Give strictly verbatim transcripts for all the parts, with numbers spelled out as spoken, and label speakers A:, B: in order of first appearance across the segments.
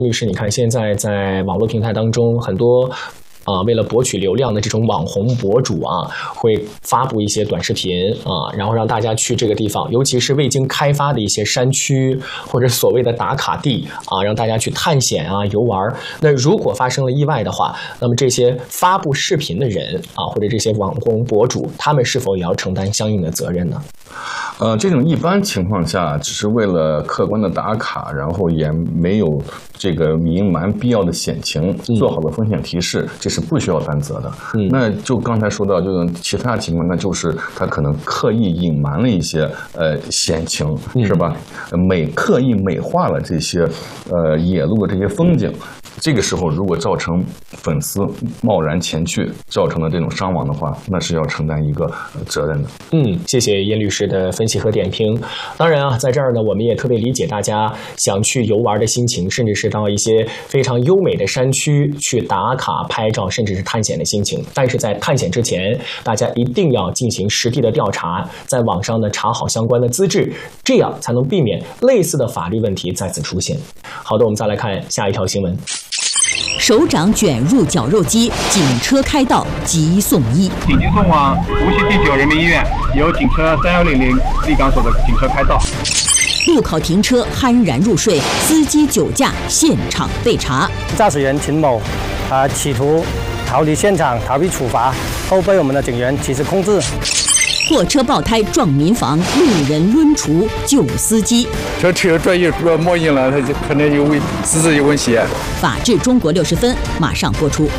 A: 律师，你看现在在网络平台当中，很多啊、呃，为了博取流量的这种网红博主啊，会发布一些短视频啊，然后让大家去这个地方，尤其是未经开发的一些山区或者所谓的打卡地啊，让大家去探险啊、游玩。那如果发生了意外的话，那么这些发布视频的人啊，或者这些网红博主，他们是否也要承担相应的责任呢？
B: 呃，这种一般情况下只是为了客观的打卡，然后也没有这个隐瞒必要的险情，做好了风险提示，这是不需要担责的。嗯，那就刚才说到这种其他情况，那就是他可能刻意隐瞒了一些呃险情，是吧？美刻意美化了这些呃野路的这些风景。这个时候，如果造成粉丝贸然前去，造成了这种伤亡的话，那是要承担一个责任的。
A: 嗯，谢谢燕律师的分析和点评。当然啊，在这儿呢，我们也特别理解大家想去游玩的心情，甚至是到一些非常优美的山区去打卡、拍照，甚至是探险的心情。但是在探险之前，大家一定要进行实地的调查，在网上呢查好相关的资质，这样才能避免类似的法律问题再次出现。好的，我们再来看下一条新闻。
C: 首长卷入绞肉机，警车开道急送医。
D: 紧急送往无锡第九人民医院，由警车三幺零零立岗所的警车开道。
C: 路口停车酣然入睡，司机酒驾现场被查。
E: 驾驶员秦某，啊、呃，企图逃离现场，逃避处罚，后被我们的警员及时控制。
C: 货车爆胎撞民房，路人抡锄救司机。
F: 这车专业如果冒烟了，它就可能有危资质有问题。
C: 法治中国六十分马上播出。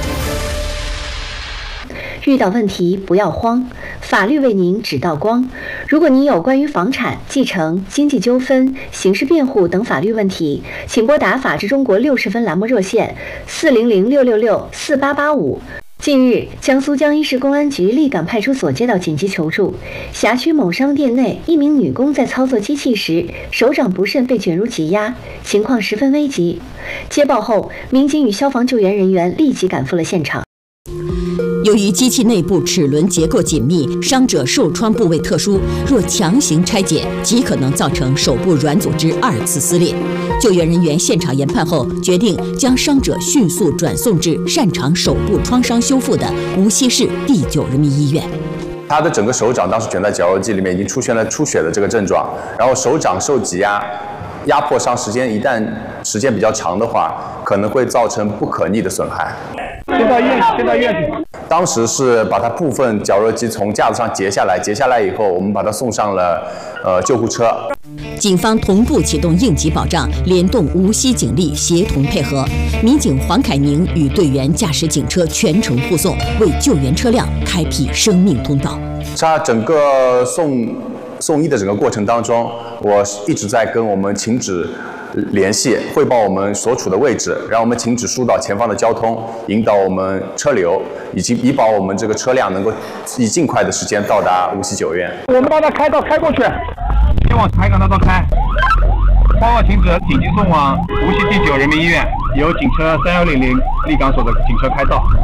G: 遇到问题不要慌，法律为您指道光。如果您有关于房产、继承、经济纠纷、刑事辩护等法律问题，请拨打法治中国六十分栏目热线四零零六六六四八八五。近日，江苏江阴市公安局立岗派出所接到紧急求助，辖区某商店内一名女工在操作机器时，手掌不慎被卷入挤压，情况十分危急。接报后，民警与消防救援人员立即赶赴了现场。
C: 由于机器内部齿轮结构紧密，伤者受创部位特殊，若强行拆解，极可能造成手部软组织二次撕裂。救援人员现场研判后，决定将伤者迅速转送至擅长手部创伤修复的无锡市第九人民医院。
H: 他的整个手掌当时卷在绞肉机里面，已经出现了出血的这个症状，然后手掌受挤压，压迫伤时间一旦时间比较长的话，可能会造成不可逆的损害。
D: 先到医院去，先到医院去。
H: 当时是把它部分绞肉机从架子上截下来，截下来以后，我们把它送上了呃救护车。
C: 警方同步启动应急保障，联动无锡警力协同配合，民警黄凯宁与队员驾驶警车全程护送，为救援车辆开辟生命通道。
H: 在整个送送医的整个过程当中，我一直在跟我们情指联系，汇报我们所处的位置，让我们情指疏导前方的交通，引导我们车流，以及以保我们这个车辆能够以尽快的时间到达无锡九院。
D: 我们把它开道开过去，先往海港大道开。报告情指，紧急送往无锡第九人民医院，由警车三幺零零立岗所的警车开道。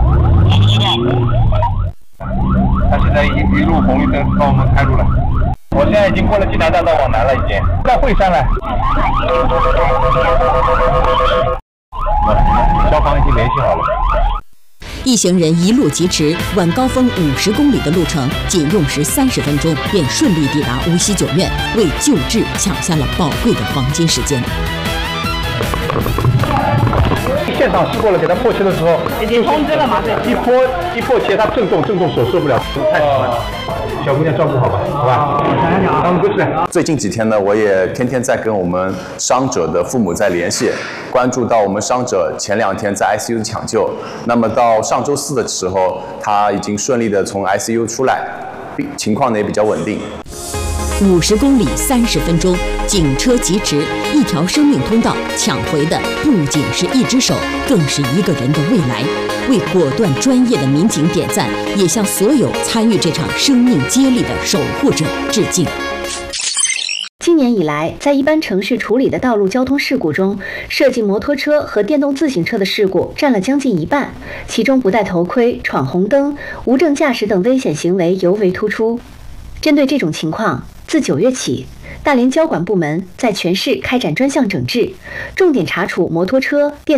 D: 他现在一一路红绿灯帮我们开路了。我现在已经过了济南大道往南了，已经在惠山了。消防已经联系好了。
C: 一行人一路疾驰，晚高峰五十公里的路程，仅用时三十分钟，便顺利抵达无锡九院，为救治抢下了宝贵的黄金时间。
D: 现场试过了，给他破切的时候已经通知了嘛？对，一破一破切，他震动，震动手受不了，太疼了。小姑娘照顾好吧，好吧。让我们过去。
H: 最近几天呢，我也天天在跟我们伤者的父母在联系，关注到我们伤者前两天在 I C U 抢救，那么到上周四的时候，他已经顺利的从 I C U 出来，情况呢也比较稳定。
C: 五十公里三十分钟，警车疾驰，一条生命通道，抢回的不仅是一只手，更是一个人的未来。为果断专业的民警点赞，也向所有参与这场生命接力的守护者致敬。
G: 今年以来，在一般程序处理的道路交通事故中，涉及摩托车和电动自行车的事故占了将近一半，其中不戴头盔、闯红灯、无证驾驶等危险行为尤为突出。针对这种情况，自九月起， 大连交管部门在全市开展专项整治，重点查处摩托车、电